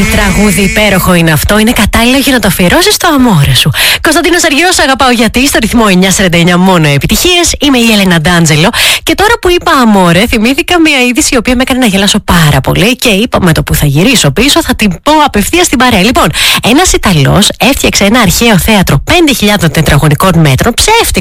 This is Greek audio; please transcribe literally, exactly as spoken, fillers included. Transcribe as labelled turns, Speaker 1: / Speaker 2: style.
Speaker 1: Τραγούδι υπέροχο είναι αυτό. Είναι κατάλληλο για να το αφιερώσεις στο αμόρε σου. Κωνσταντίνος Αργυρός, αγαπάω γιατί, στο ρυθμό εννιά σαράντα εννιά μόνο επιτυχίες. Είμαι η Έλενα Ντάντζελο. Και τώρα που είπα αμόρε, θυμήθηκα μια είδηση η οποία με έκανε να γελάσω πάρα πολύ. Και είπα με το που θα γυρίσω πίσω θα την πω απευθείας στην παρέα. Λοιπόν, ένας Ιταλός έφτιαξε ένα αρχαίο θέατρο πέντε χιλιάδων τετραγωνικών μέτρων ψεύτικα.